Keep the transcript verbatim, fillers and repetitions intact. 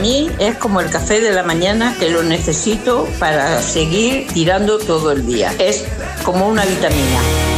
mí es como el café de la mañana, que lo necesito para seguir tirando todo el día. Es como una vitamina.